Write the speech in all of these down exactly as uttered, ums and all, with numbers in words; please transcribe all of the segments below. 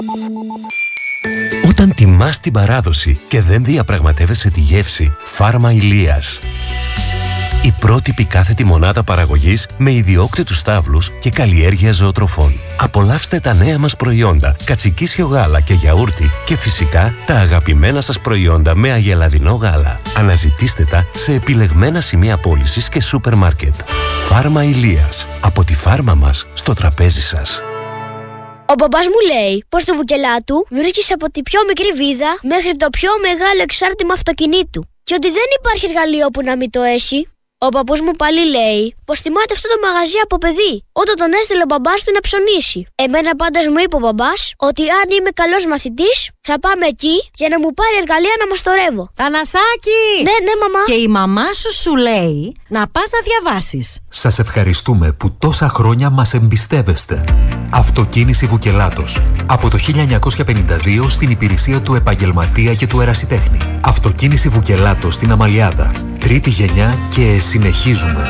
Όταν τιμάς την παράδοση και δεν διαπραγματεύεσαι τη γεύση, Φάρμα Ηλίας. Η πρότυπη κάθετη μονάδα παραγωγής με ιδιόκτητους στάβλους και καλλιέργεια ζωοτροφών. Απολαύστε τα νέα μας προϊόντα, κατσικίσιο γάλα και γιαούρτι και φυσικά τα αγαπημένα σας προϊόντα με αγελαδινό γάλα. Αναζητήστε τα σε επιλεγμένα σημεία πώλησης και σούπερ μάρκετ. Φάρμα Ηλίας. Από τη φάρμα μας στο τραπέζι σας. Ο μπαμπάς μου λέει πως το Βουκελάτου βρίσκεις από τη πιο μικρή βίδα μέχρι το πιο μεγάλο εξάρτημα αυτοκινήτου και ότι δεν υπάρχει εργαλείο που να μην το έχει. Ο παππούς μου πάλι λέει πως θυμάται αυτό το μαγαζί από παιδί, όταν τον έστειλε ο μπαμπάς του να ψωνίσει. Εμένα πάντως μου είπε ο μπαμπάς ότι αν είμαι καλός μαθητής θα πάμε εκεί για να μου πάρει εργαλεία να μαστορεύω. Θανασάκη! Ναι, ναι, μαμά. Και η μαμά σου σου λέει να πας να διαβάσεις. Σας ευχαριστούμε που τόσα χρόνια μας εμπιστεύεστε. Αυτοκίνηση Βουκελάτος. Από το χίλια εννιακόσια πενήντα δύο στην υπηρεσία του επαγγελματία και του ερασιτέχνη. Αυτοκίνηση Βουκελάτος στην Αμαλιάδα. Τρίτη γενιά και συνεχίζουμε.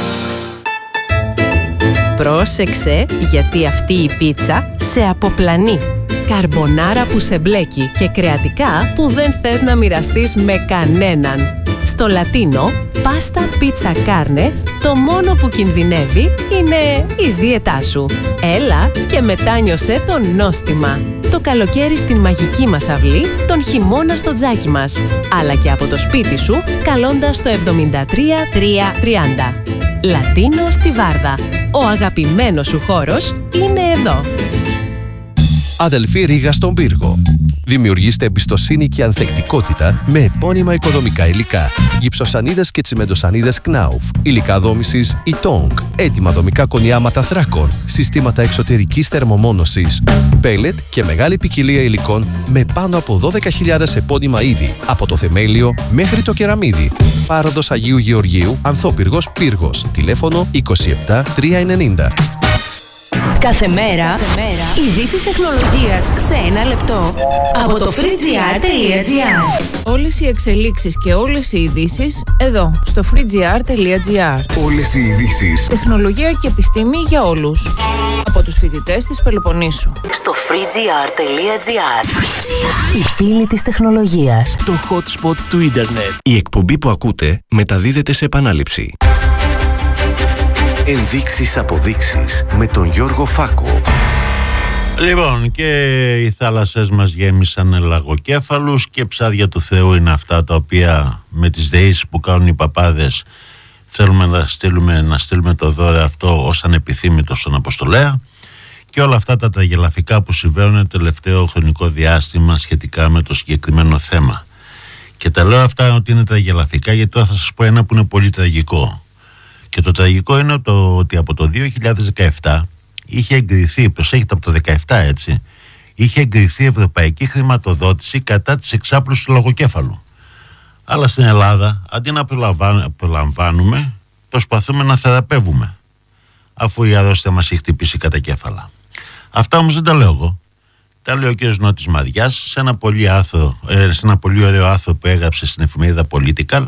Πρόσεξε, γιατί αυτή η πίτσα σε αποπλανεί. Καρμπονάρα που σε μπλέκει και κρεατικά που δεν θες να μοιραστείς με κανέναν. Στο Λατίνο, πάστα πίτσα κάρνε, το μόνο που κινδυνεύει είναι η δίαιτά σου. Έλα και μετάνιωσέ το νόστιμα. Το καλοκαίρι στην μαγική μας αυλή, τον χειμώνα στο τζάκι μας. Αλλά και από το σπίτι σου, καλώντας το εβδομήντα τρία τρία τριάντα. Λατίνο στη Βάρδα. Ο αγαπημένος σου χώρος είναι εδώ. Αδελφή Ρήγα στον Πύργο. Δημιουργήστε εμπιστοσύνη και ανθεκτικότητα με επώνυμα οικοδομικά υλικά. Γυψοσανίδες και τσιμεντοσανίδες Knauf. Υλικά δόμησης Itong. Έτοιμα δομικά κονιάματα θράκων. Συστήματα εξωτερικής θερμομόνωσης. Πέλετ και μεγάλη ποικιλία υλικών με πάνω από δώδεκα χιλιάδες επώνυμα είδη. Από το θεμέλιο μέχρι το κεραμίδι. Πάροδος Αγίου Γεωργίου, Ανθόπυργος Πύργος. Τηλέφωνο είκοσι επτά τριακόσια ενενήντα. Κάθε μέρα, ειδήσεις τεχνολογίας σε ένα λεπτό από το freegr τελεία gr. Όλες οι εξελίξεις και όλες οι ειδήσεις εδώ, στο freegr τελεία gr. Όλες οι ειδήσεις. Τεχνολογία και επιστήμη για όλους. Από τους φοιτητές της Πελοποννήσου. Στο freegr τελεία gr. Η πύλη της τεχνολογίας. Το hot spot του ίντερνετ. Η εκπομπή που ακούτε μεταδίδεται σε επανάληψη. Ενδείξεις αποδείξεις με τον Γιώργο Φάκο. Λοιπόν, και οι θάλασσες μας γέμισαν λαγοκέφαλους και ψάρια του Θεού είναι αυτά τα οποία με τις δεήσεις που κάνουν οι παπάδες θέλουμε να στείλουμε, να στείλουμε το δώρο αυτό ως ανεπιθύμητο στον Αποστολέα και όλα αυτά τα τραγελαφικά που συμβαίνουν τελευταίο χρονικό διάστημα σχετικά με το συγκεκριμένο θέμα. Και τα λέω αυτά ότι είναι τραγελαφικά γιατί τώρα θα σας πω ένα που είναι πολύ τραγικό. Και το τραγικό είναι το ότι από το δύο χιλιάδες δεκαεπτά είχε εγκριθεί, προσέχετε από το δεκαεπτά έτσι, είχε εγκριθεί ευρωπαϊκή χρηματοδότηση κατά της εξάπλωσης του λογοκέφαλου. Αλλά στην Ελλάδα, αντί να προλαμβάνουμε, προσπαθούμε να θεραπεύουμε, αφού η αρρώστια μας έχει χτυπήσει κατά κέφαλα. Αυτά όμως δεν τα λέω εγώ. Τα λέει ο κ. Νότης Μαριάς σε ένα πολύ, άθρο, σε ένα πολύ ωραίο άρθρο που έγραψε στην εφημερίδα Political.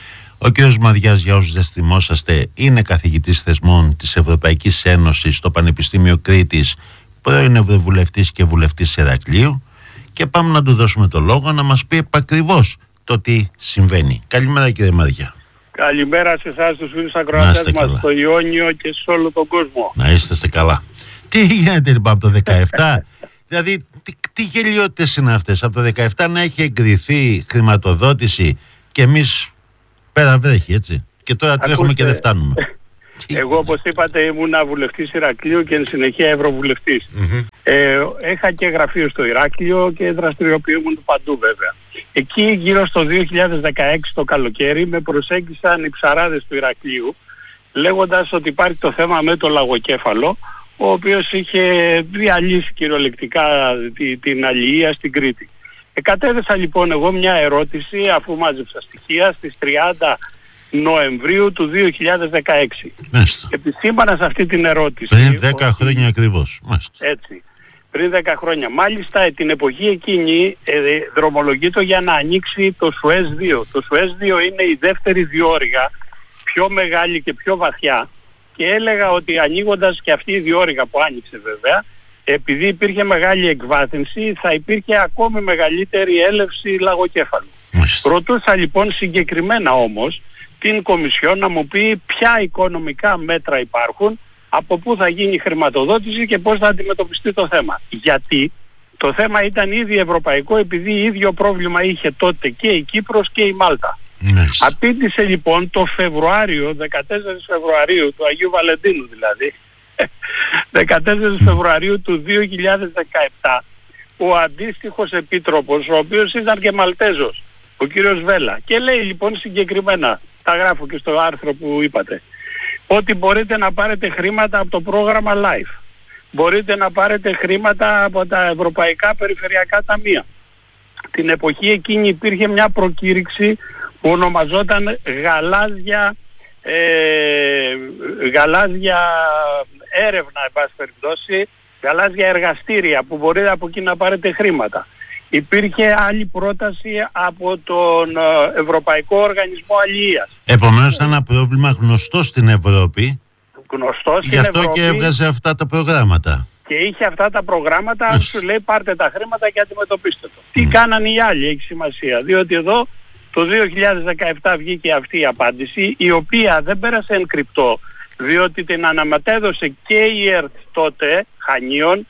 Ο κ. Μαριάς, για όσους δεν θυμόσαστε, είναι καθηγητής θεσμών της Ευρωπαϊκής Ένωσης στο Πανεπιστήμιο Κρήτης, πρώην ευρωβουλευτής και βουλευτής Ηρακλείου, και πάμε να του δώσουμε το λόγο να μας πει επακριβώς το τι συμβαίνει. Καλημέρα κύριε Μαριά. Καλημέρα σε εσάς τους φίλους ακροατές μας στο Ιόνιο και σε όλο τον κόσμο. Να είστε καλά. Τι γίνεται λοιπόν από το δεκαεπτά, δηλαδή τι, τι γελιότητες είναι αυτές, από το δεκαεπτά να έχει εγκριθεί χρηματοδότηση και εμείς πέρα βρέχει έτσι και τώρα τρέχουμε και δεν φτάνουμε. Εγώ όπως είπατε ήμουνα βουλευτής Ηρακλείου και εν συνεχεία ευρωβουλευτής. Mm-hmm. Ε, είχα και γραφείο στο Ηράκλειο και δραστηριοποιούμουν παντού βέβαια. Εκεί γύρω στο δύο χιλιάδες δεκαέξι το καλοκαίρι με προσέγγισαν οι ψαράδες του Ηρακλείου λέγοντας ότι υπάρχει το θέμα με το λαγοκέφαλο, ο οποίος είχε διαλύσει κυριολεκτικά την, την αλληλεία στην Κρήτη. Ε, κατέθεσα λοιπόν εγώ μια ερώτηση αφού μάζεψα στοιχεία στις τριάντα Νοεμβρίου του δύο χιλιάδες δεκαέξι. Μάλιστα. Επισήμανα σε αυτή την ερώτηση. Πριν δέκα ότι... χρόνια ακριβώς. Μάλιστα. Έτσι. Πριν δέκα χρόνια. Μάλιστα την εποχή εκείνη ε, δρομολογείται για να ανοίξει το Σουέζ δύο. Το Σουέζ δύο είναι η δεύτερη διόρυγα, πιο μεγάλη και πιο βαθιά. Και έλεγα ότι ανοίγοντας και αυτή η διόρυγα που άνοιξε βέβαια, επειδή υπήρχε μεγάλη εκβάθυνση, θα υπήρχε ακόμη μεγαλύτερη έλευση λαγοκέφαλου. Ρωτούσα λοιπόν συγκεκριμένα όμως την Κομισιόν να μου πει ποια οικονομικά μέτρα υπάρχουν, από πού θα γίνει η χρηματοδότηση και πώς θα αντιμετωπιστεί το θέμα. Γιατί το θέμα ήταν ήδη ευρωπαϊκό, επειδή ίδιο πρόβλημα είχε τότε και η Κύπρος και η Μάλτα. Yes. Απήντησε λοιπόν το Φεβρουάριο, δεκατέσσερις Φεβρουαρίου, του Αγίου Βαλεντίνου δηλαδή, δεκατέσσερις Φεβρουαρίου του δύο χιλιάδες δεκαεπτά, ο αντίστοιχος επίτροπος, ο οποίος ήταν και Μαλτέζος, ο κύριος Βέλα, και λέει λοιπόν συγκεκριμένα, τα γράφω και στο άρθρο που είπατε, ότι μπορείτε να πάρετε χρήματα από το πρόγραμμα LIFE, μπορείτε να πάρετε χρήματα από τα ευρωπαϊκά περιφερειακά ταμεία. Την εποχή εκείνη υπήρχε μια προκήρυξη που ονομαζόταν γαλάζια, ε, γαλάζια έρευνα, εν πάση περιπτώσει, γαλάζια εργαστήρια, που μπορείτε από εκεί να πάρετε χρήματα. Υπήρχε άλλη πρόταση από τον Ευρωπαϊκό Οργανισμό Αλληλείας. Επομένως ήταν ένα πρόβλημα γνωστό στην Ευρώπη. Γνωστό στην Γι' αυτό Ευρώπη, και έβγαζε αυτά τα προγράμματα. Και είχε αυτά τα προγράμματα, αν σου λέει πάρτε τα χρήματα και αντιμετωπίστε το. Mm. Τι κάνανε οι άλλοι, έχει σημασία. Διότι εδώ το δύο χιλιάδες δεκαεπτά βγήκε αυτή η απάντηση, η οποία δεν πέρασε εν κρυπτό, διότι την αναμετέδωσε και η ΕΡΤ τότε, Χανίων,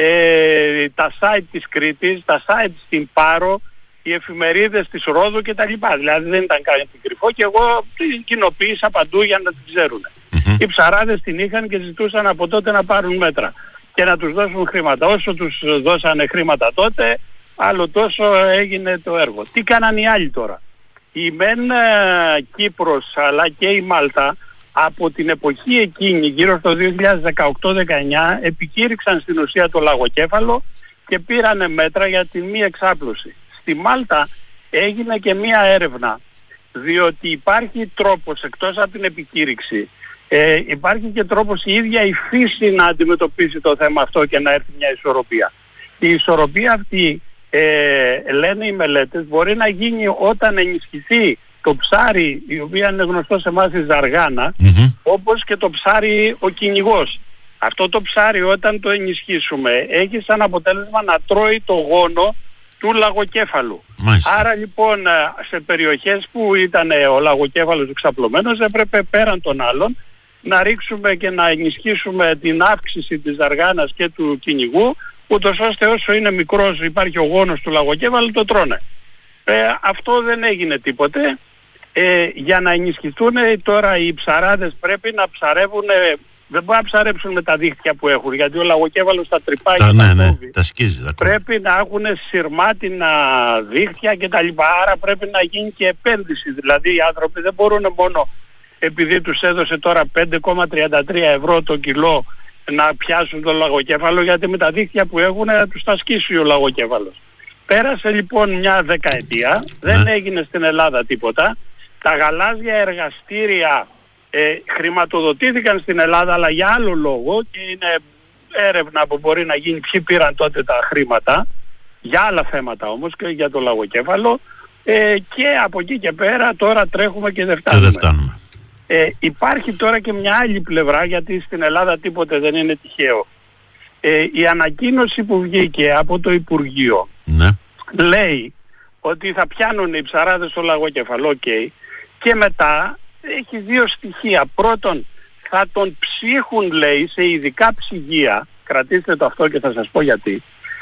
ε, τα site της Κρήτης, τα site στην Πάρο, οι εφημερίδες της Ρόδου κτλ. Δηλαδή δεν ήταν κάτι κρυφό και εγώ την κοινοποίησα παντού για να την ξέρουν. Mm-hmm. Οι ψαράδες την είχαν και ζητούσαν από τότε να πάρουν μέτρα και να τους δώσουν χρήματα. Όσο τους δώσανε χρήματα τότε, άλλο τόσο έγινε το έργο. Τι κάνανε οι άλλοι τώρα? Η μεν ε, Κύπρος αλλά και η Μάλτα από την εποχή εκείνη, γύρω στο δύο χιλιάδες δεκαοκτώ δεκαεννιά, επικήρυξαν στην ουσία το λαγοκέφαλο και πήρανε μέτρα για τη μη εξάπλωση. Στη Μάλτα έγινε και μία έρευνα, διότι υπάρχει τρόπος εκτός από την επικήρυξη, ε, υπάρχει και τρόπος η ίδια η φύση να αντιμετωπίσει το θέμα αυτό και να έρθει μια ισορροπία. Η ισορροπία αυτή, ε, λένε οι μελέτες, μπορεί να γίνει όταν ενισχυθεί το ψάρι, η οποία είναι γνωστό σε εμάς η ζαργάνα, mm-hmm. όπως και το ψάρι ο κυνηγός. Αυτό το ψάρι όταν το ενισχύσουμε έχει σαν αποτέλεσμα να τρώει το γόνο του λαγοκέφαλου. Μάλιστα. Άρα λοιπόν σε περιοχές που ήταν ο λαγοκέφαλος εξαπλωμένος έπρεπε πέραν των άλλων να ρίξουμε και να ενισχύσουμε την αύξηση της ζαργάνας και του κυνηγού, ούτως ώστε όσο είναι μικρός υπάρχει ο γόνος του λαγοκέφαλου, το τρώνε. Ε, αυτό δεν έγινε τίποτε. Ε, για να ενισχυθούν τώρα οι ψαράδες πρέπει να ψαρεύουν, δεν μπορεί να ψαρέψουν με τα δίχτυα που έχουν, γιατί ο λαγοκέφαλος τα τρυπάει τα, και ναι, τα ναι, κόβει. Τα σκίζει, τα πρέπει να έχουν σειρμάτινα δίχτυα και τα λοιπά, άρα πρέπει να γίνει και επένδυση. Δηλαδή οι άνθρωποι δεν μπορούν μόνο επειδή τους έδωσε τώρα πέντε κόμμα τριάντα τρία ευρώ το κιλό να πιάσουν το λαγοκέφαλο, γιατί με τα δίχτυα που έχουν να τους τα σκίσει ο λαγοκέφαλος. Πέρασε λοιπόν μια δεκαετία, δεν ναι. έγινε στην Ελλάδα τίποτα. Τα γαλάζια εργαστήρια ε, χρηματοδοτήθηκαν στην Ελλάδα, αλλά για άλλο λόγο, και είναι έρευνα που μπορεί να γίνει ποιοι πήραν τότε τα χρήματα, για άλλα θέματα όμως και για το λαγοκέφαλο, ε, και από εκεί και πέρα τώρα τρέχουμε και δεν φτάνουμε. Και δεν φτάνουμε. Ε, υπάρχει τώρα και μια άλλη πλευρά, γιατί στην Ελλάδα τίποτε δεν είναι τυχαίο. Ε, η ανακοίνωση που βγήκε από το Υπουργείο ναι. λέει ότι θα πιάνουν οι ψαράδες στο λαγοκέφαλο, okay, και μετά έχει δύο στοιχεία. Πρώτον, θα τον ψύχουν, λέει, σε ειδικά ψυγεία, κρατήστε το αυτό και θα σας πω γιατί,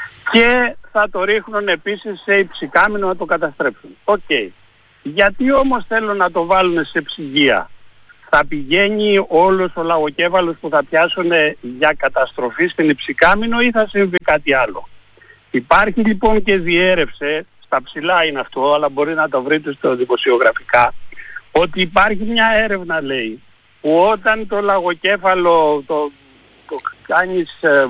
και θα το ρίχνουν επίσης σε υψηκάμινο να το καταστρέψουν. Οκ. Okay. Γιατί όμως θέλουν να το βάλουν σε ψυγεία? Θα πηγαίνει όλος ο λαγοκέφαλος που θα πιάσουν για καταστροφή στην υψηκάμινο ή θα συμβεί κάτι άλλο? Υπάρχει λοιπόν και διέρευσε, στα ψηλά είναι αυτό, αλλά μπορεί να το βρείτε στο δημοσιογραφικά, ότι υπάρχει μια έρευνα, λέει, που όταν το λαγοκέφαλο το, το κάνεις ε,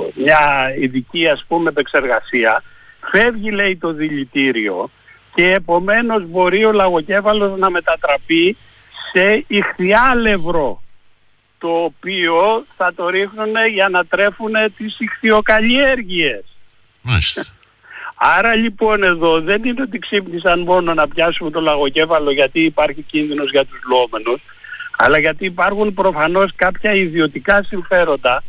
μια ειδική, ας πούμε, επεξεργασία, φεύγει, λέει, το δηλητήριο και επομένως μπορεί ο λαγοκέφαλος να μετατραπεί σε ηχθιάλευρο, το οποίο θα το ρίχνουν για να τρέφουν τις ηχθειοκαλλιέργειες. Μάλιστα. Άρα λοιπόν εδώ δεν είναι ότι ξύπνησαν μόνο να πιάσουμε το λαγοκέφαλο γιατί υπάρχει κίνδυνος για τους λόμενους, αλλά γιατί υπάρχουν προφανώς κάποια ιδιωτικά συμφέροντα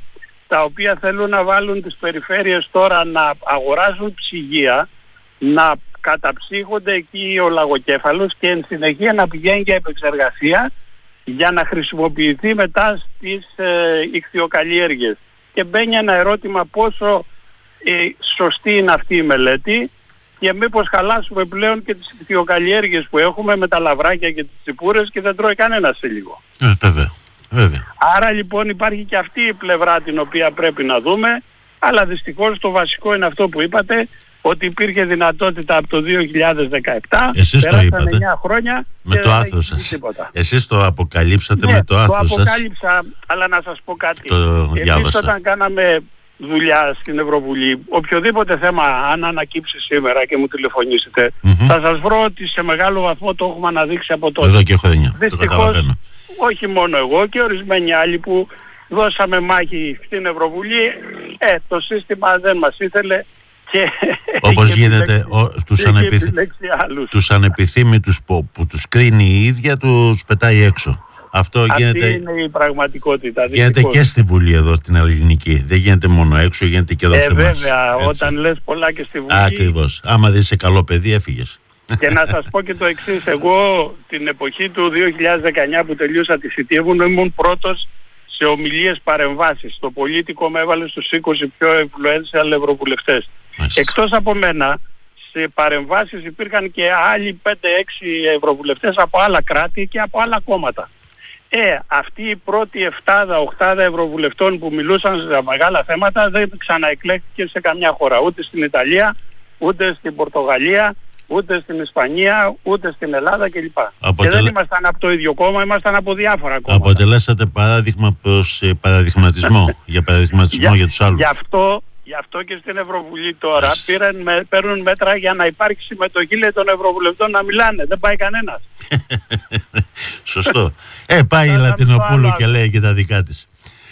τα οποία θέλουν να βάλουν τις περιφέρειες τώρα να αγοράζουν ψυγεία, να καταψύχονται εκεί ο λαγοκέφαλος και εν συνεχεία να πηγαίνει για επεξεργασία για να χρησιμοποιηθεί μετά στις ε, ιχθυοκαλλιέργειες. Και μπαίνει ένα ερώτημα πόσο ε, σωστή είναι αυτή η μελέτη και μήπως χαλάσουμε πλέον και τις ιχθυοκαλλιέργειες που έχουμε με τα λαβράκια και τις τσιπούρες και δεν τρώει κανένας σε λίγο. Ε, βέβαια, βέβαια. Άρα λοιπόν υπάρχει και αυτή η πλευρά την οποία πρέπει να δούμε, αλλά δυστυχώς το βασικό είναι αυτό που είπατε, ότι υπήρχε δυνατότητα από το δύο χιλιάδες δεκαεπτά, εσείς το είπατε, εννιά χρόνια με και το δεν άθος έχει σας. τίποτα. Εσείς το αποκαλύψατε, Ναι, με το άθος σας. το αποκάλυψα, αλλά να σας πω κάτι. Το Εμείς διάβασα. όταν κάναμε δουλειά στην Ευρωβουλή, οποιοδήποτε θέμα αν ανακύψει σήμερα και μου τηλεφωνήσετε, Mm-hmm. θα σας βρω ότι σε μεγάλο βαθμό το έχουμε αναδείξει από τότε. Εδώ και χρόνια, το Δυστυχώς, καταλαβαίνω. όχι μόνο εγώ και ορισμένοι άλλοι που δώσαμε μάχη στην Ευρωβουλή, ε, το σύστημα δεν μας ήθελε και όπως έχει γίνεται επιλέξει, ο, τους, έχει ανεπιθ... επιλέξει άλλους. τους ανεπιθύμητους που, που τους κρίνει η ίδια, τους πετάει έξω. Αυτό Αυτή γίνεται, είναι η πραγματικότητα. γίνεται δυστυχώς. και στη Βουλή εδώ την ελληνική. Δεν γίνεται μόνο έξω, γίνεται και εδώ Ε, σε εμάς. βέβαια, Έτσι. όταν λες πολλά και στη Βουλή. Ακριβώς. Άμα δεν είσαι καλό παιδί, έφυγες. Και να σας πω και το εξής. Εγώ την εποχή του δύο χιλιάδες δεκαεννιά που τελείωσα τη θητεία μου ήμουν πρώτος σε ομιλίες παρεμβάσεις. Το Πολίτικο με έβαλε στους είκοσι πιο influential ευρωβουλευτές. Μάλιστα. Εκτός από μένα, σε παρεμβάσεις υπήρχαν και άλλοι πέντε έξι ευρωβουλευτές από άλλα κράτη και από άλλα κόμματα. Ε, αυτή η πρώτη εφτάδα, οχτάδα ευρωβουλευτών που μιλούσαν σε μεγάλα θέματα δεν ξαναεκλέχθηκε σε καμιά χώρα. Ούτε στην Ιταλία, ούτε στην Πορτογαλία, ούτε στην Ισπανία, ούτε στην Ελλάδα κλπ. Αποτελε... Και δεν ήμασταν από το ίδιο κόμμα, ήμασταν από διάφορα κόμματα. Αποτελέσατε παράδειγμα προς ε, παραδειγματισμό, για παραδειγματισμό για, για τους άλλους. Γι' αυτό, γι' αυτό και στην Ευρωβουλή τώρα πήραν, με, παίρνουν μέτρα για να υπάρξει συμμετοχή λέει, των ευρωβουλευτών να μιλάνε. Δεν πάει κανένας. Σωστό. Ε, πάει η Λατινοπούλου και λέει και τα δικά της.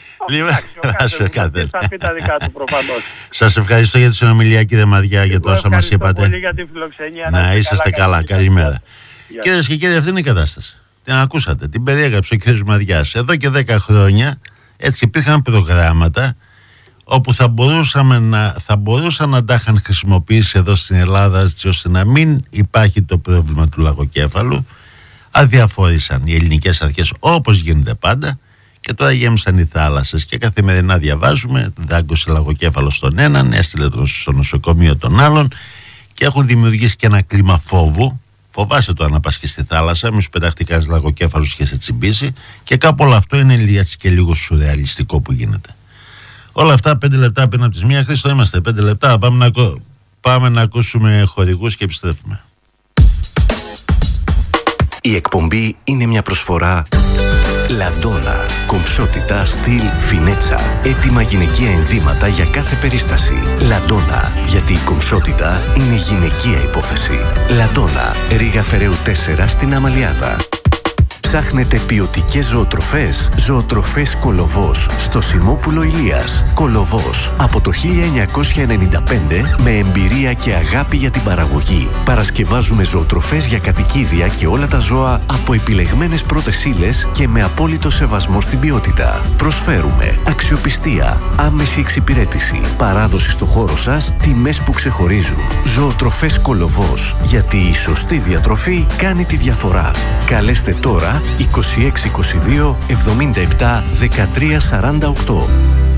Σας ευχαριστώ για τη συνομιλία, κύριε Μαριά, για το όσα μας είπατε. Πολύ για τη φιλοξενία. Να είσαστε καλά. Καλημέρα. Κυρίες και κύριοι, αυτή είναι η κατάσταση. Την ακούσατε, την περιέγραψε ο κύριος Μαριάς. Εδώ και δέκα χρόνια έτσι υπήρχαν προγράμματα όπου θα, μπορούσαμε να, θα μπορούσαν να τα είχαν χρησιμοποιήσει εδώ στην Ελλάδα, έτσι ώστε να μην υπάρχει το πρόβλημα του λαγοκέφαλου. Αδιαφόρησαν οι ελληνικές αρχές όπως γίνεται πάντα και τώρα γέμισαν οι θάλασσες και καθημερινά διαβάζουμε δάγκωσε λαγοκέφαλο στον έναν, έστειλε το στο νοσοκομείο τον άλλον και έχουν δημιουργήσει και ένα κλίμα φόβου. Φοβάσαι το να πας και στη θάλασσα, μη σου πεταχτεί κανείς λαγοκέφαλος και σε τσιμπήσει, και κάπου όλο αυτό είναι και λίγο σουρεαλιστικό που γίνεται. Όλα αυτά πέντε λεπτά πριν από τις μία. Χρήστο, είμαστε πέντε λεπτά. Πάμε να, πάμε να ακούσουμε χορηγούς και επιστρέφουμε. Η εκπομπή είναι μια προσφορά Λαντόνα. Κομψότητα, στυλ, φινέτσα. Έτοιμα γυναικεία ενδύματα για κάθε περίσταση. Λαντόνα. Γιατί η κομψότητα είναι γυναικεία υπόθεση. Λαντόνα. Ρήγα Φεραίου τέσσερα στην Αμαλιάδα. Ψάχνετε ποιοτικές ζωοτροφές? Ζωοτροφές Κολοβός στο Σιμόπουλο Ηλίας. Κολοβός από το χίλια εννιακόσια ενενήντα πέντε με εμπειρία και αγάπη για την παραγωγή. Παρασκευάζουμε ζωοτροφές για κατοικίδια και όλα τα ζώα από επιλεγμένες πρώτες ύλες και με απόλυτο σεβασμό στην ποιότητα. Προσφέρουμε αξιοπιστία, άμεση εξυπηρέτηση, παράδοση στο χώρο σας, τιμές που ξεχωρίζουν. Ζωοτροφές Κολοβός. Γιατί η σωστή διατροφή κάνει τη διαφορά. Καλέστε τώρα είκοσι έξι είκοσι δύο εβδομήντα επτά δεκατρία σαράντα οκτώ.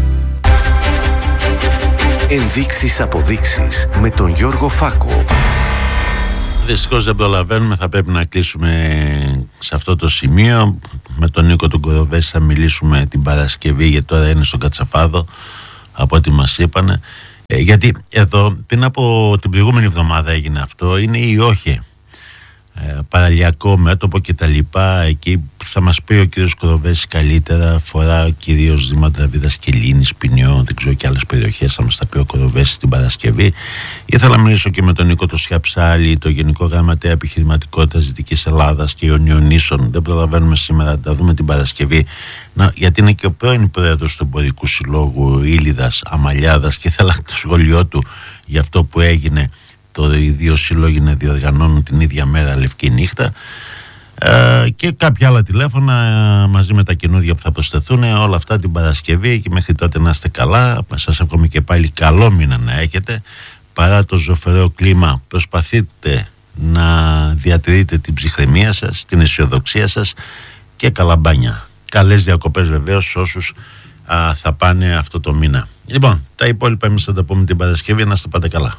Ενδείξεις αποδείξεις με τον Γιώργο Φάκο. Δυστυχώς δεν προλαβαίνουμε, θα πρέπει να κλείσουμε σε αυτό το σημείο. Με τον Νίκο τον Κοροβέση θα μιλήσουμε την Παρασκευή, γιατί τώρα είναι στον Κατσαφάδο από ό,τι μας είπανε. Ε, γιατί εδώ πριν από την προηγούμενη εβδομάδα έγινε αυτό, είναι η ΟΧΕ. Ε, παραλιακό μέτωπο και τα λοιπά. Εκεί θα μας πει ο κύριος Κοροβέσης καλύτερα, αφορά κυρίως Δήμα Δραβίδας και Λίνης, Ποινιό, δεν ξέρω και άλλες περιοχές, θα μας τα πει ο Κοροβέσης την Παρασκευή. Ήθελα να μιλήσω και με τον Νίκο το Σιαψάλη, το Γενικό Γραμματέα Επιχειρηματικότητας Δυτικής Ελλάδας και Ιωνιονίσων. Δεν προλαβαίνουμε σήμερα, τα δούμε την Παρασκευή, να, γιατί είναι και ο πρώην πρόεδρος του Εμπορικού Συλλόγου Ήλιδας Αμαλιάδας και ήθελα το σχολείο του για αυτό που έγινε. Το οι δύο σύλλογοι να διοργανώνουν την ίδια μέρα Λευκή Νύχτα. ε, και κάποια άλλα τηλέφωνα ε, μαζί με τα καινούργια που θα προσθεθούν, όλα αυτά την Παρασκευή, και μέχρι τότε να είστε καλά. Σας εύχομαι και πάλι καλό μήνα να έχετε. Παρά το ζωφερό κλίμα, προσπαθείτε να διατηρείτε την ψυχραιμία σας, την αισιοδοξία σας και καλά μπάνια. Καλές διακοπές βεβαίως σε όσους α, θα πάνε αυτό το μήνα. Λοιπόν, τα υπόλοιπα εμείς θα τα πούμε την Παρασκευή. Να είστε πάντα καλά.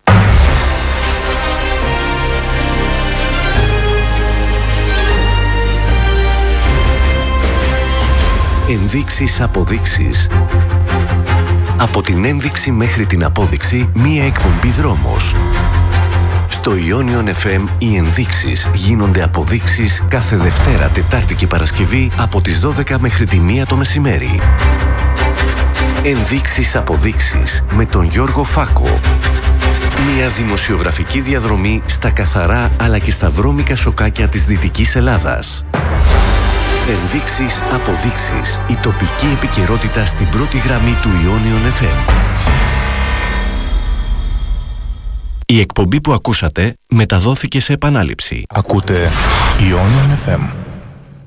Ενδείξεις, αποδείξεις. Από την ένδειξη μέχρι την απόδειξη, μία εκπομπή δρόμος. Στο Ionion εφ εμ οι ενδείξεις γίνονται αποδείξεις κάθε Δευτέρα, Τετάρτη και Παρασκευή από τις δώδεκα μέχρι τη μία το μεσημέρι. Ενδείξεις, αποδείξεις με τον Γιώργο Φάκο. Μια δημοσιογραφική διαδρομή στα καθαρά αλλά και στα βρώμικα σοκάκια της Δυτικής Ελλάδας. Ενδείξεις, αποδείξεις. Η τοπική επικαιρότητα στην πρώτη γραμμή του Ionion εφ εμ. Η εκπομπή που ακούσατε μεταδόθηκε σε επανάληψη. Ακούτε Ionion εφ εμ.